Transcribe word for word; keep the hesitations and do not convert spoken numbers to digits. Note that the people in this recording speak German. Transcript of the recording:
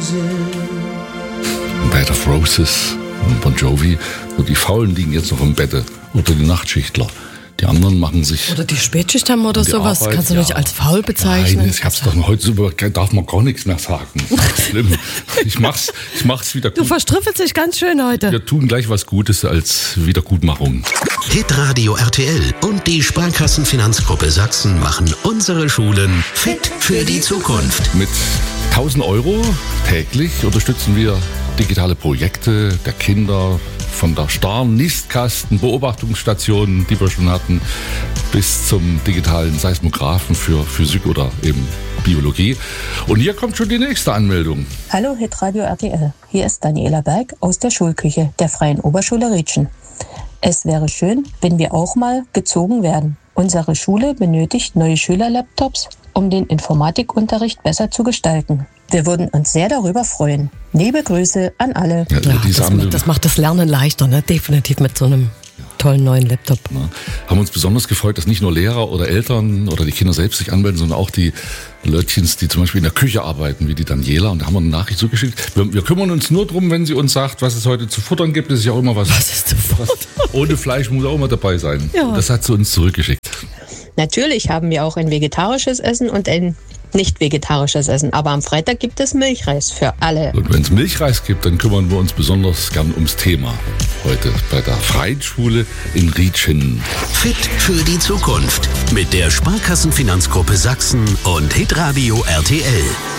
Bed of Roses und Bon Jovi. So die Faulen liegen jetzt noch im Bett oder die Nachtschichtler. Die anderen machen sich... Oder die Spätschicht haben oder sowas. Arbeit, Kannst du ja. nicht als faul bezeichnen? Nein, ich hab's doch noch heute darf man gar nichts mehr sagen. Das ist schlimm. Ich mach's, ich mach's wieder gut. Du verstrüffelst dich ganz schön heute. Wir tun gleich was Gutes als Wiedergutmachung. Hitradio R T L und die Sparkassenfinanzgruppe Sachsen machen unsere Schulen fit für die Zukunft. Mit tausend Euro täglich unterstützen wir digitale Projekte der Kinder, von der starren Nistkasten, Beobachtungsstationen, die wir schon hatten, bis zum digitalen Seismographen für Physik oder eben Biologie. Und hier kommt schon die nächste Anmeldung. Hallo Hitradio R T L, hier ist Daniela Berg aus der Schulküche der Freien Oberschule Rietschen. Es wäre schön, wenn wir auch mal gezogen werden. Unsere Schule benötigt neue Schülerlaptops, um den Informatikunterricht besser zu gestalten. Wir würden uns sehr darüber freuen. Liebe Grüße an alle. Ja, Ja, die das, Sammlung, das macht das Lernen leichter, ne? Definitiv mit so einem tollen neuen Laptop. ne, haben uns besonders gefreut, dass nicht nur Lehrer oder Eltern oder die Kinder selbst sich anmelden, sondern auch die Leutchens, die zum Beispiel in der Küche arbeiten, wie die Daniela. Und da haben wir eine Nachricht zugeschickt. Wir, wir kümmern uns nur drum, wenn sie uns sagt, was es heute zu futtern gibt. Das ist ja auch immer was. Was ist zu futtern? Ohne Fleisch muss auch immer dabei sein. Ja. Und das hat sie uns zurückgeschickt. Natürlich haben wir auch ein vegetarisches Essen und ein nicht vegetarisches Essen. Aber am Freitag gibt es Milchreis für alle. Und wenn es Milchreis gibt, dann kümmern wir uns besonders gern ums Thema. Heute bei der Freien Schule in Rietschen. Fit für die Zukunft mit der Sparkassenfinanzgruppe Sachsen und Hitradio R T L.